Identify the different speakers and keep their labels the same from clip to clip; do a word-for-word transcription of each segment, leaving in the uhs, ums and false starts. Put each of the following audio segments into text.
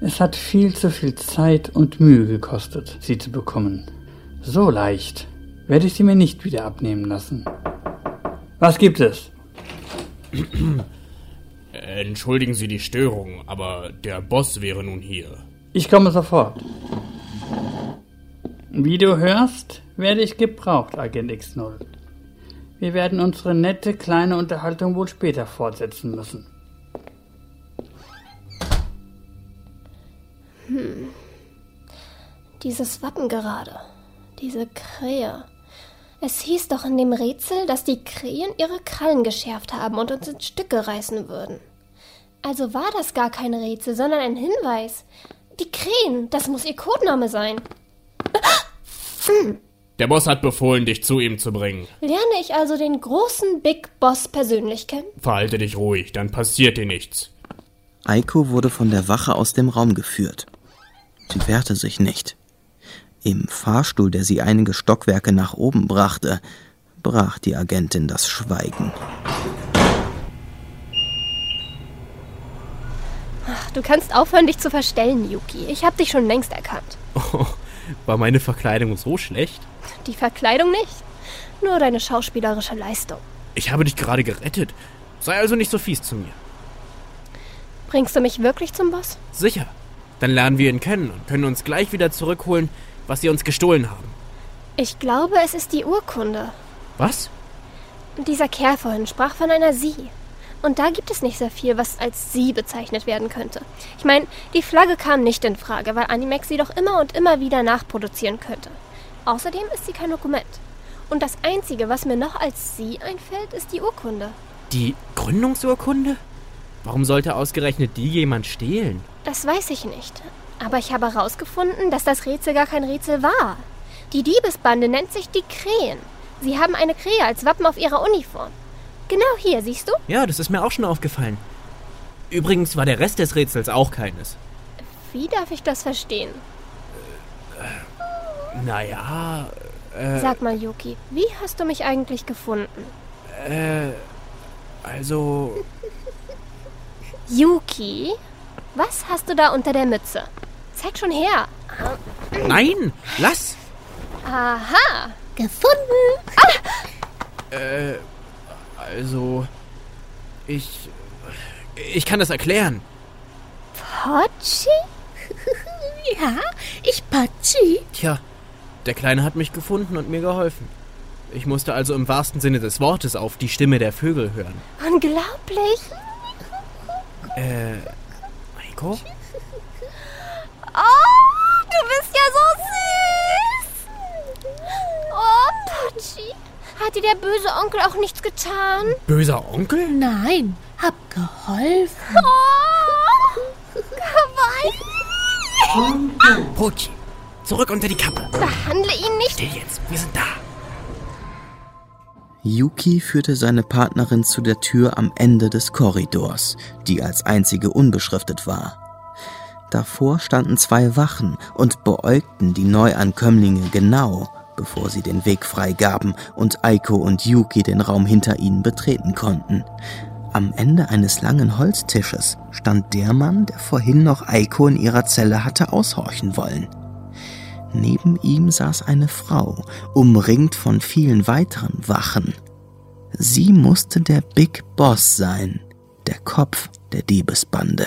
Speaker 1: Es hat viel zu viel Zeit und Mühe gekostet, sie zu bekommen. So leicht werde ich sie mir nicht wieder abnehmen lassen. Was gibt es?
Speaker 2: Entschuldigen Sie die Störung, aber der Boss wäre nun hier.
Speaker 1: Ich komme sofort. Wie du hörst, werde ich gebraucht, Agent X null. Wir werden unsere nette kleine Unterhaltung wohl später fortsetzen müssen.
Speaker 3: Hm. Dieses Wappen gerade. Diese Krähe. Es hieß doch in dem Rätsel, dass die Krähen ihre Krallen geschärft haben und uns in Stücke reißen würden. Also war das gar kein Rätsel, sondern ein Hinweis. Die Krähen, das muss ihr Codename sein.
Speaker 2: Der Boss hat befohlen, dich zu ihm zu bringen.
Speaker 3: Lerne ich also den großen Big Boss persönlich kennen?
Speaker 2: Verhalte dich ruhig, dann passiert dir nichts.
Speaker 4: Aiko wurde von der Wache aus dem Raum geführt. Sie wehrte sich nicht. Im Fahrstuhl, der sie einige Stockwerke nach oben brachte, brach die Agentin das Schweigen.
Speaker 3: Ach, du kannst aufhören, dich zu verstellen, Yuki. Ich hab dich schon längst erkannt.
Speaker 2: Oh, war meine Verkleidung so schlecht?
Speaker 3: Die Verkleidung nicht, nur deine schauspielerische Leistung.
Speaker 2: Ich habe dich gerade gerettet. Sei also nicht so fies zu mir.
Speaker 3: Bringst du mich wirklich zum Boss?
Speaker 2: Sicher. Dann lernen wir ihn kennen und können uns gleich wieder zurückholen, was sie uns gestohlen haben.
Speaker 3: Ich glaube, es ist die Urkunde.
Speaker 2: Was?
Speaker 3: Dieser Kerl vorhin sprach von einer Sie. Und da gibt es nicht sehr viel, was als Sie bezeichnet werden könnte. Ich meine, die Flagge kam nicht in Frage, weil Animex sie doch immer und immer wieder nachproduzieren könnte. Außerdem ist sie kein Dokument. Und das Einzige, was mir noch als Sie einfällt, ist die Urkunde.
Speaker 2: Die Gründungsurkunde? Warum sollte ausgerechnet die jemand stehlen?
Speaker 3: Das weiß ich nicht. Aber ich habe herausgefunden, dass das Rätsel gar kein Rätsel war. Die Diebesbande nennt sich die Krähen. Sie haben eine Krähe als Wappen auf ihrer Uniform. Genau hier, siehst du?
Speaker 2: Ja, das ist mir auch schon aufgefallen. Übrigens war der Rest des Rätsels auch keines.
Speaker 3: Wie darf ich das verstehen?
Speaker 2: Äh, naja, äh...
Speaker 3: Sag mal, Yuki, wie hast du mich eigentlich gefunden?
Speaker 2: Äh, also...
Speaker 3: Yuki, was hast du da unter der Mütze? Zeig schon her.
Speaker 2: Nein, lass!
Speaker 3: Aha, gefunden. Ah!
Speaker 2: Äh, also... Ich... Ich kann das erklären.
Speaker 3: Pochi?
Speaker 5: Ja, ich Pochi.
Speaker 2: Tja, der Kleine hat mich gefunden und mir geholfen. Ich musste also im wahrsten Sinne des Wortes auf die Stimme der Vögel hören.
Speaker 3: Unglaublich.
Speaker 2: Äh, Aiko?
Speaker 3: Oh, du bist ja so süß. Oh, Pochi. Hat dir der böse Onkel auch nichts getan?
Speaker 2: Böser Onkel?
Speaker 5: Nein, hab geholfen.
Speaker 3: Oh, kawaii.
Speaker 2: Pochi, zurück unter die Kappe.
Speaker 3: Behandle ihn nicht.
Speaker 2: Still jetzt, wir sind da.
Speaker 4: Yuki führte seine Partnerin zu der Tür am Ende des Korridors, die als einzige unbeschriftet war. Davor standen zwei Wachen und beäugten die Neuankömmlinge genau, bevor sie den Weg freigaben und Aiko und Yuki den Raum hinter ihnen betreten konnten. Am Ende eines langen Holztisches stand der Mann, der vorhin noch Aiko in ihrer Zelle hatte aushorchen wollen. Neben ihm saß eine Frau, umringt von vielen weiteren Wachen. Sie musste der Big Boss sein, der Kopf der Diebesbande.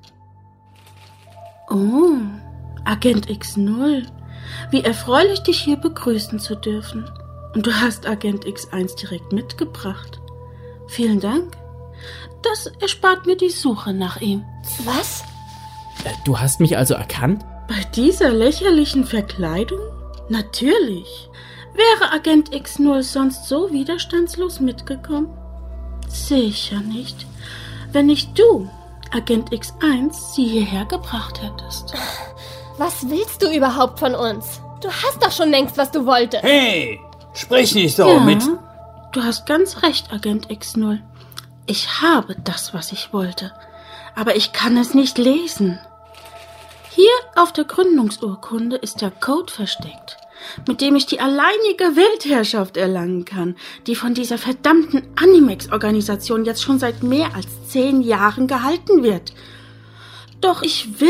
Speaker 6: Oh, Agent X null. Wie erfreulich, dich hier begrüßen zu dürfen. Und du hast Agent X eins direkt mitgebracht. Vielen Dank. Das erspart mir die Suche nach ihm.
Speaker 3: Was?
Speaker 2: Äh, du hast mich also erkannt?
Speaker 6: Bei dieser lächerlichen Verkleidung? Natürlich. Wäre Agent X null sonst so widerstandslos mitgekommen? Sicher nicht. Wenn nicht du, Agent X eins, sie hierher gebracht hättest.
Speaker 3: Was willst du überhaupt von uns? Du hast doch schon längst, was du wolltest.
Speaker 1: Hey, sprich nicht so
Speaker 6: Ja,
Speaker 1: mit...
Speaker 6: du hast ganz recht, Agent X null. Ich habe das, was ich wollte. Aber ich kann es nicht lesen. Hier auf der Gründungsurkunde ist der Code versteckt, mit dem ich die alleinige Weltherrschaft erlangen kann, die von dieser verdammten Animex-Organisation jetzt schon seit mehr als zehn Jahren gehalten wird. Doch ich will